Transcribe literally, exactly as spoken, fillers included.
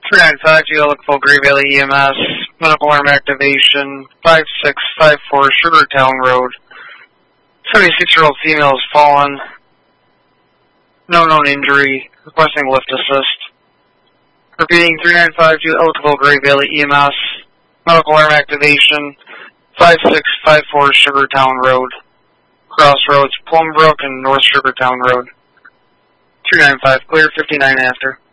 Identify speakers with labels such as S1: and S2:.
S1: three nine five two Ellicville Gray Valley E M S, medical arm activation, five six five four Sugartown Road. seventy-six-year-old female has fallen. No known injury. Requesting lift assist. Repeating, three nine five two Ellicville Gray Valley E M S, medical arm activation, five six five four Sugartown Road. Crossroads, Plumbrook and North Sugartown Road. three nine five, clear, fifty-nine after.